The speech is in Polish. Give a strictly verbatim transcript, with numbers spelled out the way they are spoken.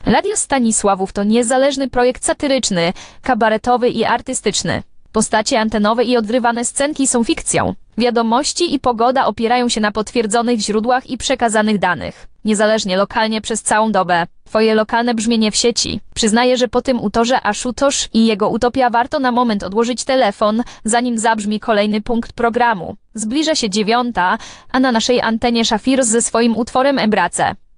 Radio Stanisławów to niezależny projekt satyryczny, kabaretowy i artystyczny. Postacie antenowe i odgrywane scenki są fikcją. Wiadomości i pogoda opierają się na potwierdzonych źródłach i przekazanych danych. Niezależnie lokalnie przez całą dobę. Twoje lokalne brzmienie w sieci. Przyznaję, że po tym utworze Ashutosh i jego utopia warto na moment odłożyć telefon, zanim zabrzmi kolejny punkt programu. Zbliża się dziewiąta, a na naszej antenie Szafir ze swoim utworem Embrace.